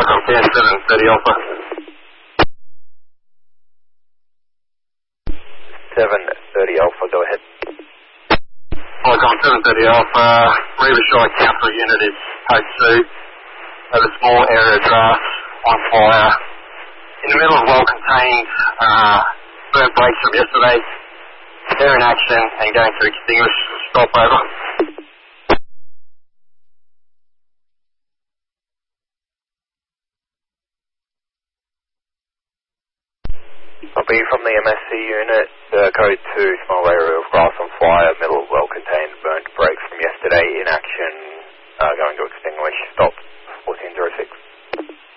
Falcon 730 Alpha. 730 Alpha, go ahead. Falcon 730 Alpha, Riverside Council Unit is Post 2. At a small area of grass on fire. In the middle of well-contained burnt breaks from yesterday. They're in action and going to extinguish. Stop over. Copy from the MSC unit, code 2, small area of grass on fire, middle of well-contained burnt breaks from yesterday, in action, going to extinguish, stop, 1406.